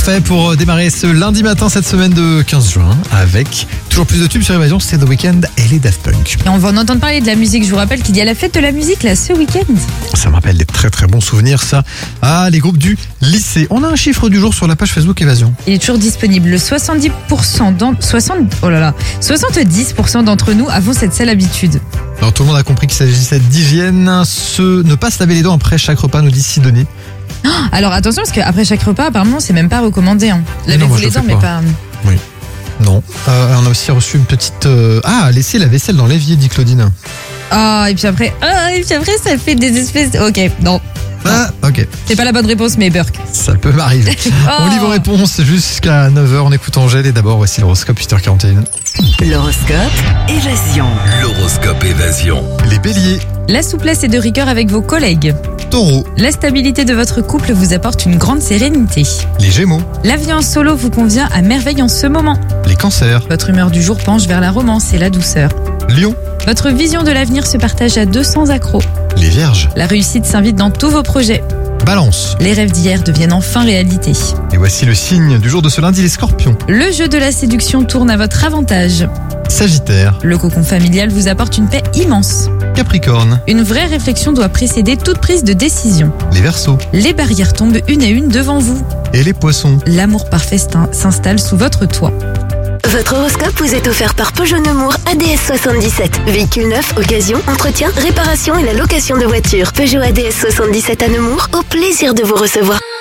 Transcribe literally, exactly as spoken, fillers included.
parfait pour démarrer ce lundi matin, cette semaine de quinze juin, avec toujours plus de tubes sur Évasion, c'est The Weeknd et les Daft Punk. Et on va en entendre parler de la musique. Je vous rappelle qu'il y a la fête de la musique là ce week-end. Ça me rappelle des très très bons souvenirs, ça. Ah, les groupes du lycée. On a un chiffre du jour sur la page Facebook Évasion. Il est toujours disponible. Le soixante-dix pour cent d'entre soixante oh là là, soixante-dix pour cent d'entre nous avons cette sale habitude. Alors tout le monde a compris qu'il s'agissait d'hygiène. Se... Ne pas se laver les dents après chaque repas, nous dit Sidonie. Alors attention, parce qu'après chaque repas, apparemment, c'est même pas recommandé. Hein. Lavez-vous les dents, mais pas. Oui. Non. Euh, on a aussi reçu une petite. Euh... Ah, laisser la vaisselle dans l'évier, dit Claudine. Ah, et puis après. Ah, et puis après, ça fait des espèces. Ok, non. Ah, ok. C'est pas la bonne réponse, mais Burk. Ça peut m'arriver. Oh. On lit vos réponses jusqu'à neuf heures. On écoute Angèle et d'abord, voici l'horoscope huit heures quarante et un. L'horoscope Évasion. L'horoscope Évasion. Les béliers. La souplesse et de rigueur avec vos collègues. Taureau. La stabilité de votre couple vous apporte une grande sérénité. Les gémeaux. La vie en solo vous convient à merveille en ce moment. Les cancers. Votre humeur du jour penche vers la romance et la douceur. Lion. Votre vision de l'avenir se partage à deux cents accros. Les vierges. La réussite s'invite dans tous vos projets. Balance. Les rêves d'hier deviennent enfin réalité. Et voici le signe du jour de ce lundi, les scorpions. Le jeu de la séduction tourne à votre avantage. Sagittaire. Le cocon familial vous apporte une paix immense. Capricorne. Une vraie réflexion doit précéder toute prise de décision. Les verseaux. Les barrières tombent une à une devant vous. Et les poissons. L'amour parfait s'installe sous votre toit. Votre horoscope vous est offert par Peugeot Nemours A D S soixante-dix-sept. Véhicule neuf, occasion, entretien, réparation et la location de voitures. Peugeot A D S soixante-dix-sept à Nemours, au plaisir de vous recevoir.